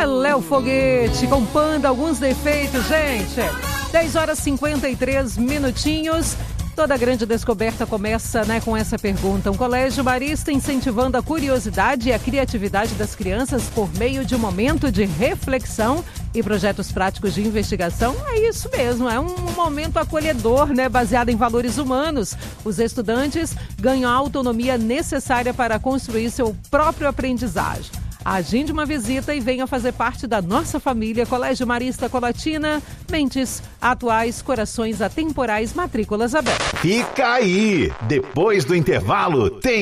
Léo Foguete, com Panda, alguns defeitos, gente. 10 horas e 53 minutinhos. Toda grande descoberta começa, com essa pergunta. Um colégio marista incentivando a curiosidade e a criatividade das crianças por meio de um momento de reflexão e projetos práticos de investigação. É isso mesmo, é um momento acolhedor, baseado em valores humanos. Os estudantes ganham a autonomia necessária para construir seu próprio aprendizagem. Agende uma visita e venha fazer parte da nossa família. Colégio Marista Colatina, mentes atuais, corações atemporais, matrículas abertas. Fica aí! Depois do intervalo, tem